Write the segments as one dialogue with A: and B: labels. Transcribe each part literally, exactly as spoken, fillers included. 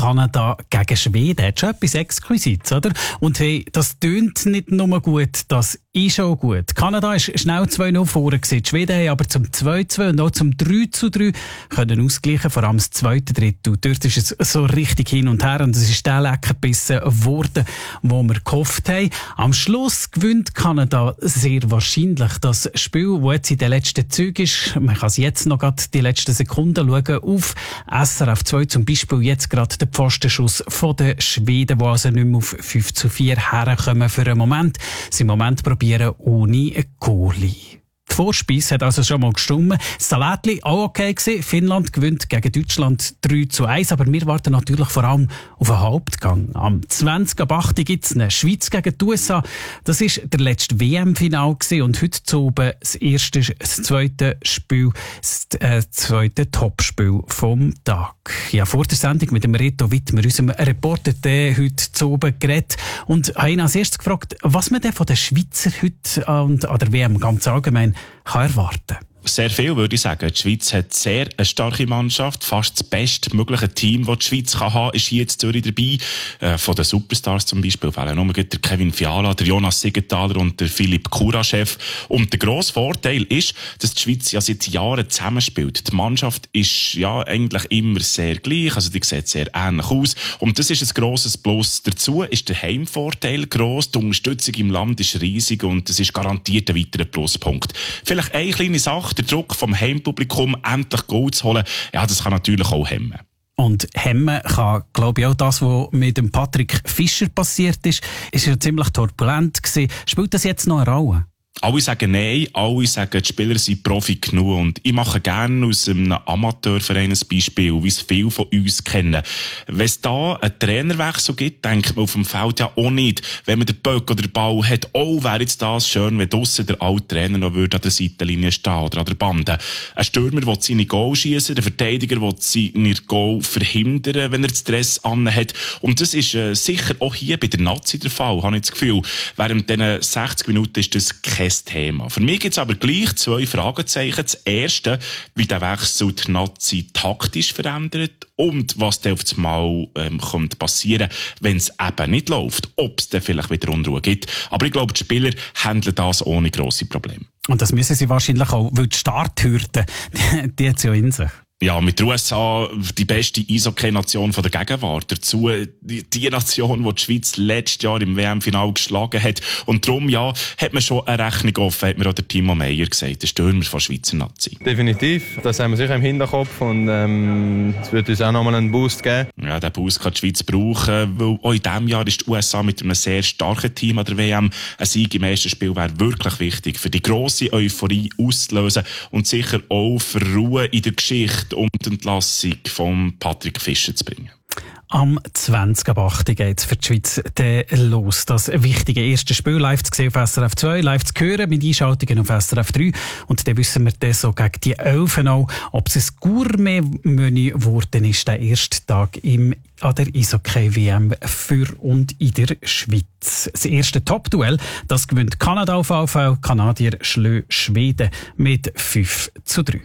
A: Kanada gegen Schweden. Hat schon etwas Exquisites, oder? Und hey, das tönt nicht nur gut, das ist auch gut. Kanada war schnell zwei null vorne gewesen. Die Schweden haben aber zum zwei zu zwei und auch zum drei zu drei können ausgleichen, vor allem das zweite Drittel. Dort ist es so richtig hin und her und es ist der Leckerbissen geworden, wo wir gehofft haben. Am Schluss gewinnt Kanada sehr wahrscheinlich das Spiel, das jetzt in den letzten Zügen ist. Man kann es jetzt noch gerade die letzten Sekunden schauen. Auf S R F zwei zum Beispiel jetzt gerade der Pfostenschuss von den Schweden, die also nicht mehr auf fünf zu vier herkommen für einen Moment. Sie im Moment probieren ohne Goalie. Die Vorspeise hat also schon mal gestimmt. Das Salätli auch okay gewesen. Finnland gewinnt gegen Deutschland drei zu eins. Aber wir warten natürlich vor allem auf einen Hauptgang. Am zwanzig ab acht gibt es eine Schweiz gegen die U S A. Das war der letzte W M-Final gewesen. Und heute zu oben das erste, das zweite Spiel, das äh, zweite Topspiel vom Tag. Ja, vor der Sendung mit dem Reto Wittmer, unserem Reporter, der heute zu oben geredet. Und habe ihn als erstes gefragt, was man denn von den Schweizer heute und an der W M ganz allgemein kann erwarten.
B: Sehr viel, würde ich sagen. Die Schweiz hat sehr eine starke Mannschaft. Fast das bestmögliche Team, das die Schweiz kann haben, ist hier jetzt Zürich dabei. Äh, von den Superstars zum Beispiel fehlen nur der Kevin Fiala, der Jonas Siegenthaler und der Philipp Kuraschew. Und der grosse Vorteil ist, dass die Schweiz ja seit Jahren zusammenspielt. Die Mannschaft ist ja eigentlich immer sehr gleich, also die sieht sehr ähnlich aus. Und das ist ein grosses Plus. Dazu ist der Heimvorteil gross, die Unterstützung im Land ist riesig und das ist garantiert ein weiterer Pluspunkt. Vielleicht eine kleine Sache, der Druck vom Heimpublikum, endlich Goal zu holen, ja, das kann natürlich auch hemmen.
A: Und hemmen kann, glaube ich, auch das, was mit dem Patrick Fischer passiert ist. Ist ja ziemlich turbulent gewesen. Spielt das jetzt noch eine Rolle?
B: Alle sagen nein, alle sagen, die Spieler sind Profi genug. Und ich mache gerne aus einem Amateurverein ein Beispiel, wie es viele von uns kennen. Wenn es da einen Trainerwechsel gibt, denkt man auf dem Feld ja auch nicht, wenn man den Böck oder den Ball hat, oh, wäre jetzt das schön, wenn draussen der alte Trainer noch würde an der Seitenlinie stehen oder an der Bande. Ein Stürmer will seine Goal schießen, der Verteidiger will seine Goal verhindern, wenn er den Stress anhat. Und das ist äh, sicher auch hier bei der Nazi der Fall, habe ich das Gefühl. Während diesen sechzig Minuten ist das kein Thema. Für mich gibt es aber gleich zwei Fragezeichen. Das erste, wie der Wechsel die Nazi taktisch verändert und was dann auf das Mal ähm, kommt passieren, wenn es eben nicht läuft. Ob es dann vielleicht wieder Unruhe gibt. Aber ich glaube, die Spieler handeln das ohne grosse Probleme.
A: Und das müssen sie wahrscheinlich auch, weil die Starthürde, die, die hat es ja in sich.
B: Ja, mit der U S A die beste Eishockey-Nation von der Gegenwart. Dazu die, die Nation, die die Schweiz letztes Jahr im W M-Final geschlagen hat. Und darum, ja, hat man schon eine Rechnung offen, hat mir auch der Timo Meyer gesagt, der Stürmer von Schweizer Nazi.
C: Definitiv, das haben wir sicher im Hinterkopf und ähm, es wird uns auch nochmal einen Boost geben.
B: Ja, den Boost kann die Schweiz brauchen, weil auch in diesem Jahr ist die U S A mit einem sehr starken Team an der W M. Ein Sieg im ersten Spiel wäre wirklich wichtig, für die grosse Euphorie auszulösen und sicher auch für Ruhe in der Geschichte um die Entlassung von Patrick Fischer zu bringen.
A: Am zwanzig ab acht geht es für die Schweiz los. Das wichtige erste Spiel live zu sehen auf S R F zwei, live zu hören mit Einschaltungen auf S R F drei. Und dann wissen wir dann so gegen die Elfen auch, ob es ein Gourmet-Menü geworden ist, der erste Tag im, an der Eishockey-W M für und in der Schweiz. Das erste Top-Duell, das gewinnt Kanada auf A V, Kanadier schlagen Schweden mit fünf zu drei.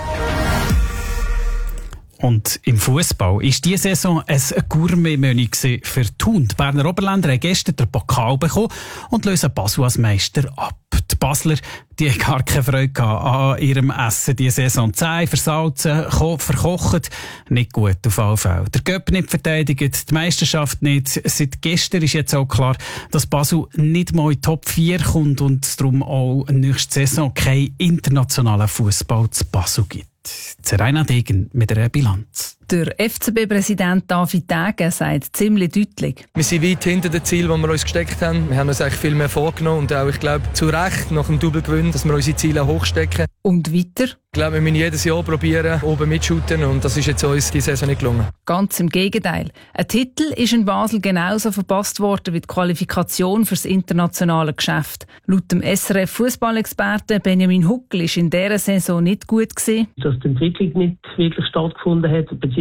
A: Und im Fußball ist diese Saison ein Gourmet-Menü für die Hunde. Die Berner Oberländer haben gestern den Pokal bekommen und lösen Basel als Meister ab. Die Basler die haben gar keine Freude an ihrem Essen diese Saison. Zäh, versalzen, verkocht, nicht gut auf alle Fälle. Der Göpp nicht verteidigt, die Meisterschaft nicht. Seit gestern ist jetzt auch klar, dass Basel nicht mal in die Top vier kommt und es darum auch nächste Saison keinen internationalen Fußball zu Basel gibt. Zeraina Degen mit einer Bilanz.
D: Der F C B-Präsident David Degen sagt ziemlich deutlich:
E: Wir sind weit hinter dem Ziel, das wir uns gesteckt haben. Wir haben uns eigentlich viel mehr vorgenommen und auch, ich glaube, zu Recht nach dem Double-Gewinn, dass wir unsere Ziele hochstecken.
D: Und weiter?
E: Ich glaube, wir müssen jedes Jahr probieren, oben mitschuten und das ist jetzt uns diese Saison nicht gelungen.
D: Ganz im Gegenteil. Ein Titel ist in Basel genauso verpasst worden wie die Qualifikation für das internationale Geschäft. Laut dem S R F-Fußballexperten Benjamin Huckel ist in dieser Saison nicht gut gewesen.
F: Dass die Entwicklung nicht wirklich stattgefunden hat, beziehungsweise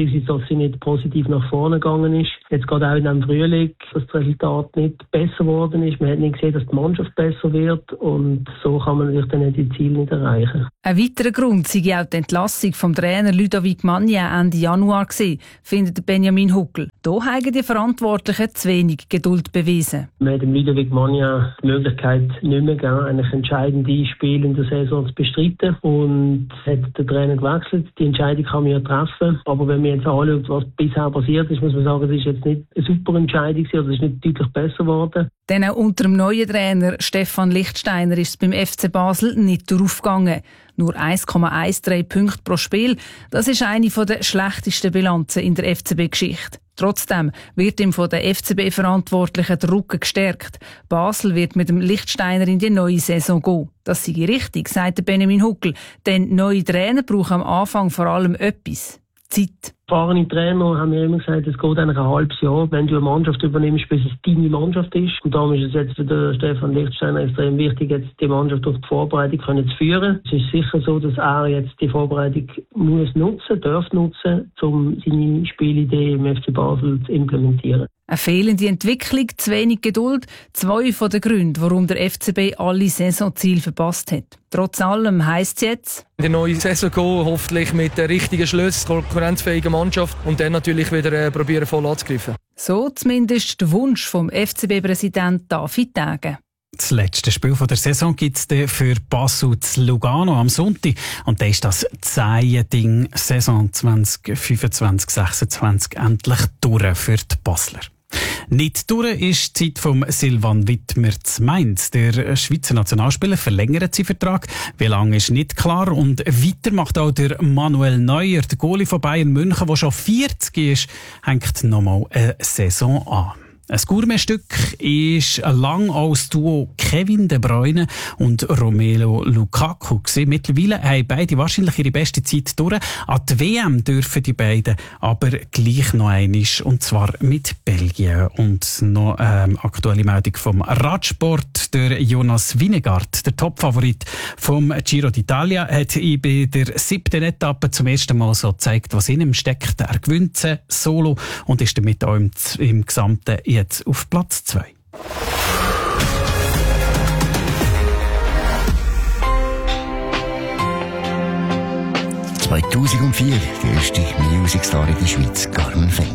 F: beziehungsweise dass sie nicht positiv nach vorne gegangen ist. Jetzt gerade auch in dem Frühling, dass das Resultat nicht besser geworden ist. Man hat nicht gesehen, dass die Mannschaft besser wird und so kann man natürlich dann die Ziele nicht erreichen.
D: Ein weiterer Grund sei auch die Entlassung vom Trainer Ludovic Magnin Ende Januar gewesen, findet Benjamin Huckel. Da haben die Verantwortlichen zu wenig Geduld bewiesen.
F: Man hat dem Ludovic Magnin die Möglichkeit nicht mehr gegeben, eigentlich entscheidende Spiele in der Saison zu bestreiten und hat den Trainer gewechselt. Die Entscheidung kann man ja treffen, aber wenn man jetzt anschaut, was bisher passiert ist, muss man sagen, es ist jetzt nicht eine super Entscheidung oder es ist nicht deutlich besser geworden.
D: Denn auch unter dem neuen Trainer Stefan Lichtsteiner ist es beim F C Basel nicht durchgegangen. Nur eins Komma dreizehn Punkte pro Spiel, das ist eine der schlechtesten Bilanzen in der F C B-Geschichte. Trotzdem wird ihm von den F C B-Verantwortlichen der Rücken gestärkt. Basel wird mit dem Lichtsteiner in die neue Saison gehen. Das sei richtig, sagt Benjamin Huckel. Denn neue Trainer brauchen am Anfang vor allem etwas: Zeit.
F: Erfahrene Trainer haben mir immer gesagt, es geht eigentlich ein halbes Jahr, wenn du eine Mannschaft übernimmst, bis es deine Mannschaft ist. Und darum ist es jetzt für den Stefan Lichtsteiner extrem wichtig, jetzt die Mannschaft durch die Vorbereitung können zu führen. Es ist sicher so, dass er jetzt die Vorbereitung muss nutzen, darf nutzen, um seine Spielidee im F C Basel zu implementieren.
D: Eine fehlende Entwicklung, zu wenig Geduld, zwei von den Gründen, warum der F C B alle Saisonziele verpasst hat. Trotz allem heisst es jetzt:
E: in die neue Saison gehen, hoffentlich mit den richtigen Schlüssen, konkurrenzfähigen Mannschaft und dann natürlich wieder äh, probieren, voll anzugreifen.
D: So zumindest der Wunsch vom F C B-Präsident David Degen.
A: Das letzte Spiel der Saison gibt es für Basel zu Lugano am Sonntag. Und da ist das Zehn-Ding Saison zwanzig fünfundzwanzig sechsundzwanzig endlich durch für die Basler. Nicht durch ist die Zeit von Silvan Wittmer zu Mainz. Der Schweizer Nationalspieler verlängert seinen Vertrag. Wie lange ist nicht klar. Und weiter macht auch der Manuel Neuer, der Goalie von Bayern München, der schon vierzig ist, hängt nochmal eine Saison an. Ein Gourmetstück ist lang als Duo Kevin De Bruyne und Romelu Lukaku gewesen. Mittlerweile haben beide wahrscheinlich ihre beste Zeit durch. An die W M dürfen die beiden aber gleich noch einmal, und zwar mit Belgien. Und noch ähm, aktuelle Meldung vom Radsport. Der Jonas Vingegaard, der Topfavorit vom Giro d'Italia, hat bei der siebten Etappe zum ersten Mal so gezeigt, was in ihm steckt. Er gewinnt sie solo und ist damit auch im, im Gesamten jetzt auf Platz zwei.
G: zweitausendvier, die erste Musicstar in der Schweiz, Carmen Feng.